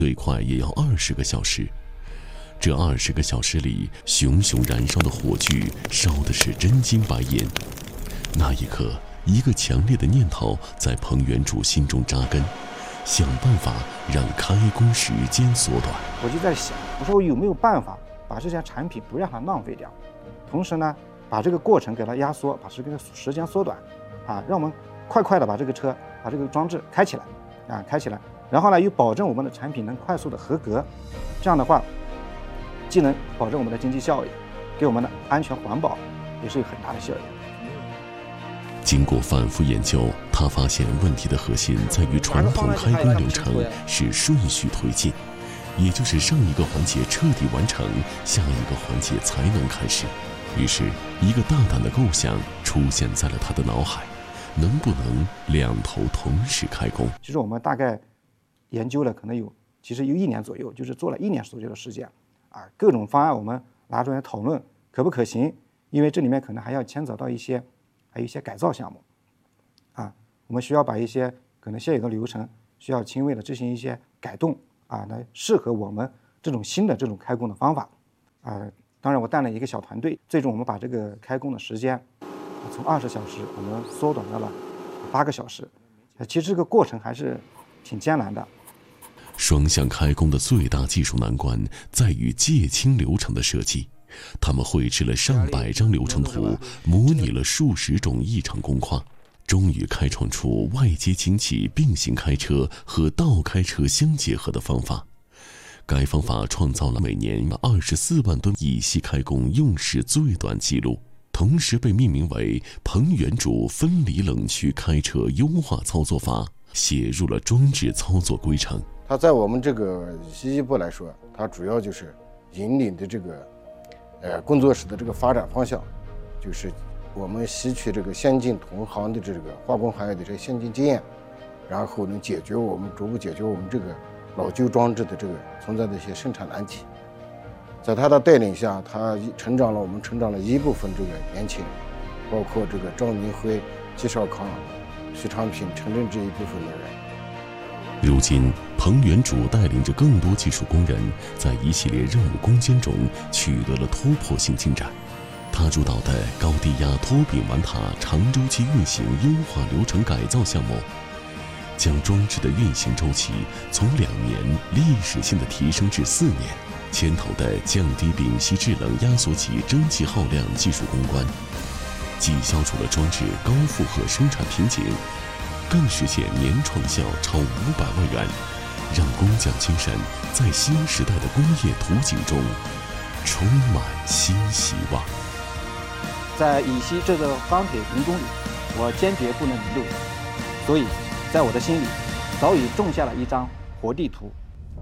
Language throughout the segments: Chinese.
最快也要20个小时。这20个小时里，熊熊燃烧的火炬烧的是真金白银。那一刻，一个强烈的念头在彭原主心中扎根，想办法让开工时间缩短。 我就在想，我说我有没有办法把这些产品不让它浪费掉，同时呢，把这个过程给它压缩，把这个时间缩短，让我们快的把这个车、把这个装置开起来，开起来，然后呢，又保证我们的产品能快速的合格，这样的话，既能保证我们的经济效益，给我们的安全环保也是有很大的效益。 经过反复研究，他发现问题的核心在于传统开工流程是顺序推进，也就是上一个环节彻底完成，下一个环节才能开始。于是，一个大胆的构想出现在了他的脑海：能不能2头同时开工？ 其实我们大概研究了，可能其实有1年左右，就是做了1年左右的时间，各种方案我们拿出来讨论可不可行，因为这里面可能还要牵扯到还有一些改造项目，我们需要把一些可能现有的流程需要轻微的进行一些改动，来适合我们这种新的这种开工的方法，当然我带了一个小团队，最终我们把这个开工的时间从20小时我们缩短到了8个小时，其实这个过程还是挺艰难的。 双向开工的最大技术难关在于界清流程的设计。他们绘制了上百张流程图，模拟了数十种异常工况，终于开创出外接清器并行开车和倒开车相结合的方法。该方法创造了每年24万吨乙烯开工用时最短记录，同时被命名为彭原主分离冷区开车优化操作法，写入了装置操作规程。 它在我们这个西西部来说，它主要就是引领的这个工作室的这个发展方向，就是我们吸取这个先进同行的这个化工行业的这个先进经验，然后能逐步解决我们这个老旧装置的这个存在的一些生产难题。在他的带领下，我们成长了一部分这个年轻人，包括这个赵明辉、纪少康、徐长平、陈震这一部分的人。 如今，彭原主带领着更多技术工人，在一系列任务攻坚中取得了突破性进展。他主导的高低压脱柄完塔长周期运行优化流程改造项目，将装置的运行周期从2年历史性的提升至4年。牵头的降低丙烯制冷压缩机蒸汽耗量技术攻关，既消除了装置高负荷生产瓶颈，更实现年创效超500万元，让工匠精神在新时代的工业图景中充满新希望。 在乙烯这个钢铁迷宫里，我坚决不能迷路，所以在我的心里早已种下了一张活地图。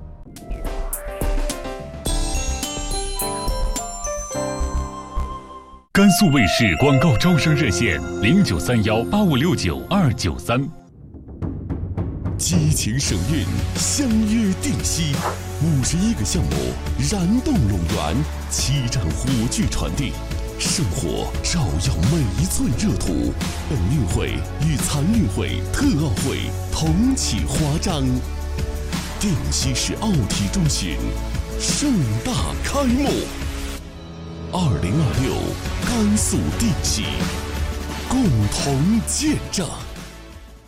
甘肃卫视广告招生热线093185699293。 激情省运，相约定西，51个项目燃动陇源，7站火炬传递，圣火照耀每一寸热土。本运会与残运会、特奥会同启华章，定西市奥体中心盛大开幕。2026甘肃定西，共同见证。